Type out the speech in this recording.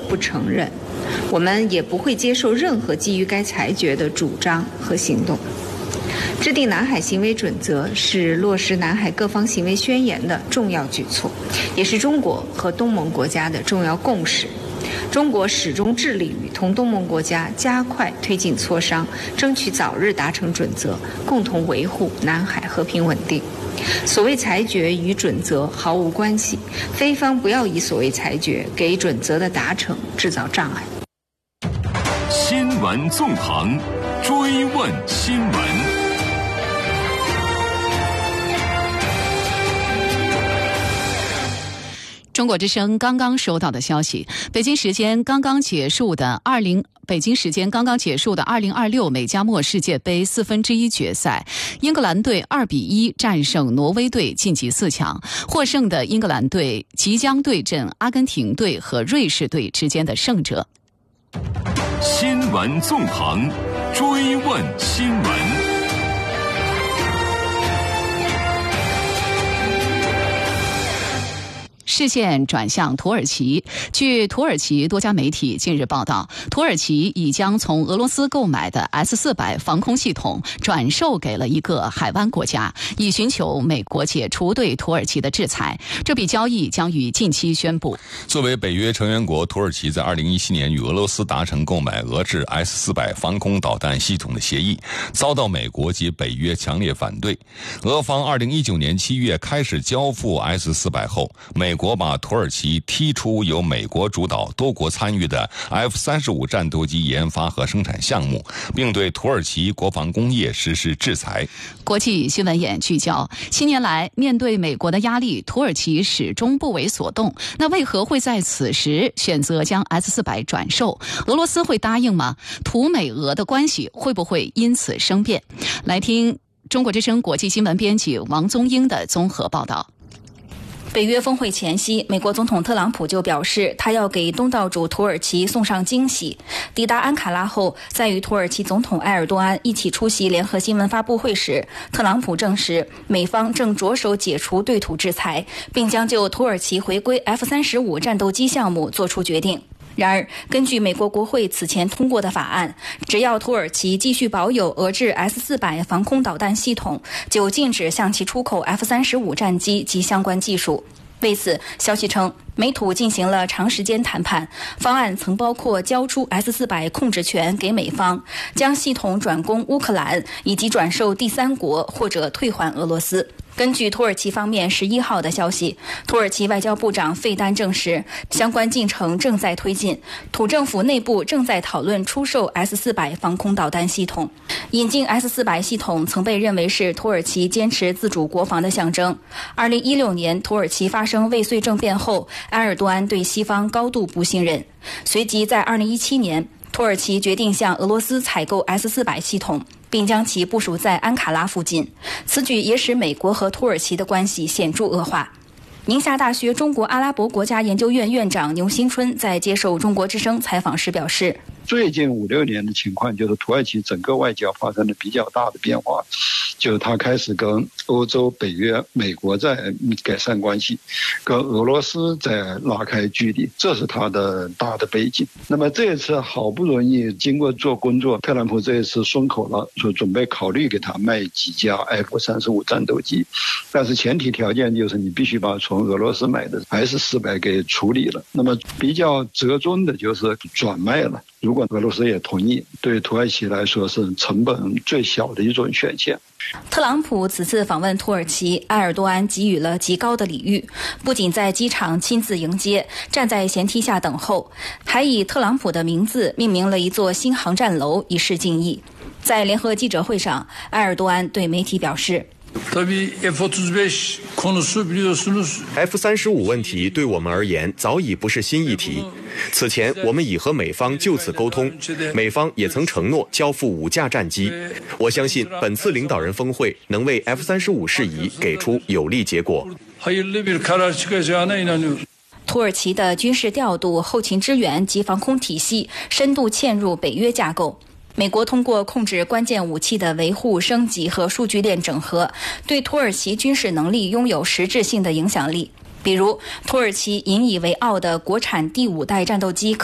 不承认，我们也不会接受任何基于该裁决的主张和行动。制定南海行为准则是落实南海各方行为宣言的重要举措，也是中国和东盟国家的重要共识。中国始终致力于同东盟国家加快推进磋商，争取早日达成准则，共同维护南海和平稳定。所谓裁决与准则毫无关系，非方不要以所谓裁决给准则的达成制造障碍。 新闻纵横，追问新闻。 中国之声刚刚收到的消息，北京时间刚刚结束的2026美加墨世界杯1/4决赛，英格兰队2-1战胜挪威队晋级4强。获胜的英格兰队即将对阵阿根廷队和瑞士队之间的胜者。 新闻纵横，追问新闻。 视线转向土耳其。据土耳其多家媒体近日报道，土耳其已将从俄罗斯购买的 S-400防空系统转售给了一个海湾国家，以寻求美国解除对土耳其的制裁。这笔交易将于近期宣布。 作为北约成员国，土耳其在2017年与俄罗斯达成购买俄制 S-400防空导弹系统的协议，遭到美国及北约强烈反对。俄方2019年7月开始交付 S-400后，美国把土耳其踢出由美国主导、多国参与的 F-35战斗机研发和生产项目，并对土耳其国防工业实施制裁。 国际新闻眼聚焦：7年来，面对美国的压力，土耳其始终不为所动。那为何会在此时选择将 S-400转售？俄罗斯会答应吗？土美俄的关系会不会因此生变？来听中国之声国际新闻编辑王宗英的综合报道。 北约峰会前夕，美国总统特朗普就表示，他要给东道主土耳其送上惊喜。抵达安卡拉后，在与土耳其总统埃尔多安一起出席联合新闻发布会时，特朗普证实，美方正着手解除对土制裁，并将就土耳其回归 F-35战斗机项目做出决定。然而，根据美国国会此前通过的法案，只要土耳其继续保有俄制 S-400防空导弹系统，就禁止向其出口 F-35战机及相关技术。为此，消息称，美土进行了长时间谈判，方案曾包括交出 S-400控制权给美方，将系统转供乌克兰，以及转售第三国或者退还俄罗斯。根据土耳其方面11号的消息，土耳其外交部长费丹证实，相关进程正在推进，土政府内部正在讨论出售 S-400防空导弹系统。引进 S-400系统曾被认为是土耳其坚持自主国防的象征。2016年，土耳其发生未遂政变后，埃尔多安对西方高度不信任，随即在2017年，土耳其决定向俄罗斯采购 S-400系统，并将其部署在安卡拉附近。此举也使美国和土耳其的关系显著恶化。宁夏大学中国阿拉伯国家研究院院长牛新春在接受中国之声采访时表示， 最近5-6年的情况就是土耳其整个外交发生了比较大的变化，就是他开始跟欧洲、北约、美国在改善关系，跟俄罗斯在拉开距离，这是他的大的背景。那么这一次好不容易经过做工作，特朗普这一次松口了，说准备考虑给他卖几架 F-35战斗机，但是前提条件就是你必须把从俄罗斯买的 S-400给处理了。那么比较折中的就是转卖了。如果俄罗斯也同意，对土耳其来说是成本最小的一种选项。 特朗普此次访问土耳其，埃尔多安给予了极高的礼遇，不仅在机场亲自迎接，站在舷梯下等候，还以特朗普的名字命名了一座新航站楼，以示敬意。在联合记者会上，埃尔多安对媒体表示， F-35问题对我们而言早已不是新议题。此前我们已和美方就此沟通，美方也曾承诺交付5架战机。我相信本次领导人峰会能为 F-35事宜给出有利结果。 土耳其的军事调度、后勤支援及防空体系深度嵌入北约架构。美国通过控制关键武器的维护、升级和数据链整合，对土耳其军事能力拥有实质性的影响力。比如，土耳其引以为傲的国产第5代战斗机